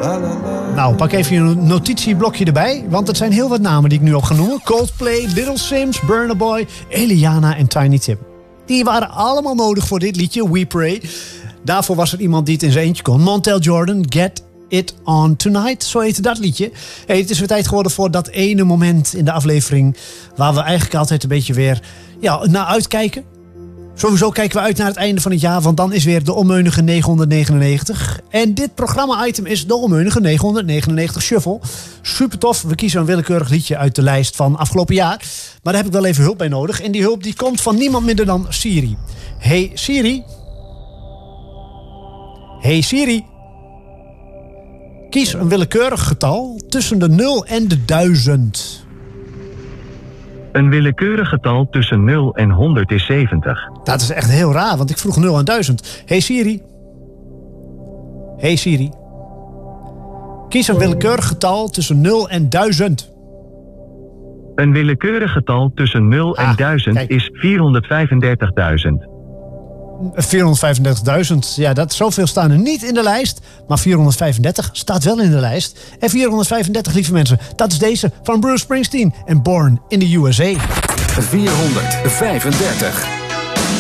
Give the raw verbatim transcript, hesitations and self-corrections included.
Nou, pak even een notitieblokje erbij, want het zijn heel wat namen die ik nu op ga noemen. Coldplay, Little Sims, Burna Boy, Eliana en Tiny Tim. Die waren allemaal nodig voor dit liedje, We Pray. Daarvoor was er iemand die het in zijn eentje kon. Montel Jordan, Get It On Tonight, zo heette dat liedje. Hey, het is weer tijd geworden voor dat ene moment in de aflevering waar we eigenlijk altijd een beetje weer ja, naar uitkijken. Sowieso kijken we uit naar het einde van het jaar, want dan is weer de onmeunige negenhonderdnegenennegentig. En dit programma-item is de onmeunige negenhonderdnegenennegentig Shuffle. Super tof, we kiezen een willekeurig liedje uit de lijst van afgelopen jaar. Maar daar heb ik wel even hulp bij nodig. En die hulp die komt van niemand minder dan Siri. Hey Siri. Hey Siri. Kies een willekeurig getal tussen de nul en de duizend. Een willekeurig getal tussen nul en honderd is zeventig. Dat is echt heel raar, want ik vroeg nul en duizend. Hey Siri. Hey Siri. Kies een willekeurig getal tussen nul en duizend. Een willekeurig getal tussen nul en Ah, duizend kijk. is vierhonderdvijfendertigduizend. vierhonderdvijfendertigduizend, ja, dat, zoveel staan er niet in de lijst. Maar vierhonderdvijfendertig staat wel in de lijst. En vierhonderdvijfendertig, lieve mensen, dat is deze van Bruce Springsteen en Born in the U S A. vierhonderdvijfendertig.